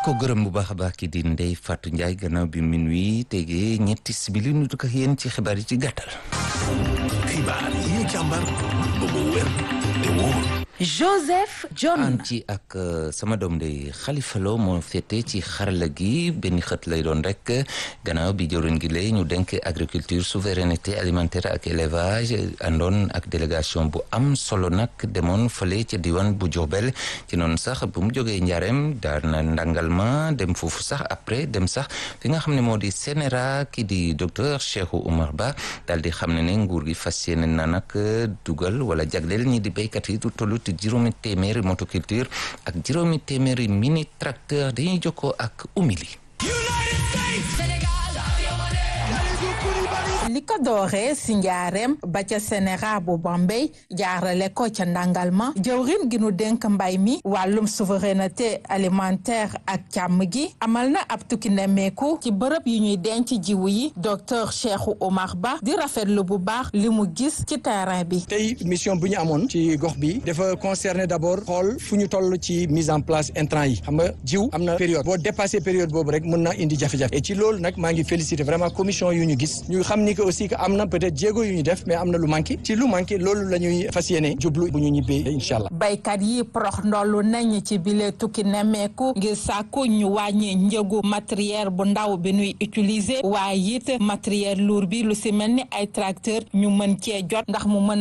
ko gërëm bu baax a baax ki di Ndeye Fatou Ndiaye gannaaw bi minuit tegee ñetti simili nu dugg ak yéen ci xibaar yi ci gàttal. xibaar yi càmbar ba mu wér te wóor. Joseph John ànd ci ak sama doom de Khalifa Lo moo féete ci xarala gi benn xët lay doon rek gannaaw bi jëwriñ gi lay ñu denk agriculture souveraineté alimentaire ak élevage àndoon ak délégation bu am solo nag demoon fële ca diwaan bu Diourbel ci noonu sax bu mu jógee Njaareem daan na Ndangalma dem foofu sax après dem sax fi nga xam ne moo di CNRA ki di docteur Cheikhou Oumar Ba daal di xam ne nguur gi fas yéene na nag dugal wala jagleel ñi di béykat yi du tollu juróomi téeméeri motoculture ak juróomi téeméeri mini tracteur dañuy jokkoo ak umili li ko dooree si njaareem ba ca CNRA bu Bambey jaarale ko ca Ndangalma jëwrin gi nu dénk mbay mi wàllum souveraineté alimentaire ak càmm gi amal na ab tukki nemmeeku ci bërëb yi ñuy denc jiwu yi docteur Cheikhou Oumar Ba di rafetlu bu baax li mu gis ci terrain bi. tey mission bu ñu amoon ci gox bi dafa concerner d'abord xool fu ñu toll ci mise en place intrant yi xam nga jiw am na période boo dépassé période boobu rek mën na indi jafe-jafe et ci loolu nag maa ngi féliciter vraiment commission yu ñu gis ñu xam ni que aussi que am na peut-être jéego yu ñu def mais am na lu manqué ci lu manqué loolu la ñuy fas yéene jublu bu ñu ñibbee incha allah. baykat yi prox ndollu nañ ci bile tukki nemmeeku ngir sàkku ñu wàññi njëgu matériel bu ndaw bi ñuy utiliser waaye it matériel lourd bi lu si mel ni ay tracteur ñu mën cee jot ndax mu mën